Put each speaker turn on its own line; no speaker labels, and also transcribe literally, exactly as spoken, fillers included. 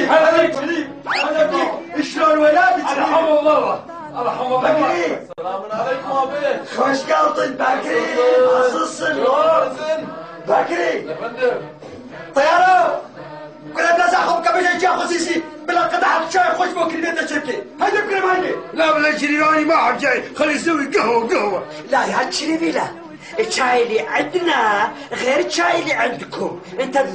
شريف هلا بيك شريف هلا بيك شلون ولادك شريف؟ رحم الله رحم الله بكري السلام عليكم ابي خوش قلطن بكري عزيزن بكري يا فندم طياره كل الناس اخذ كبش جا خصيصي بلا قطعه شاي خوش بكري بيت الشركه هيدا بكري مالي لا ولا شريف انا ما احب شاي خلي يسوي قهوه قهوه لا يا شريفي لا الشاي اللي عندنا غير الشاي اللي عندكم انت